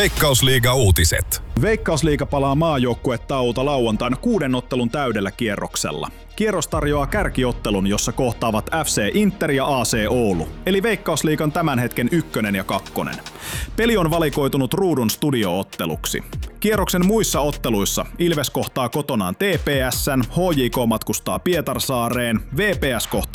Veikkausliiga-uutiset. Veikkausliiga palaa maajoukkuetaulta lauantaina 6 ottelun täydellä kierroksella. Kierros tarjoaa kärkiottelun, jossa kohtaavat FC Inter ja AC Oulu, eli Veikkausliigan tämän hetken 1 ja 2. Peli on valikoitunut Ruudun studiootteluksi. Kierroksen muissa otteluissa Ilves kohtaa kotonaan TPS:n, HJK matkustaa Pietarsaareen, VPS kohtaa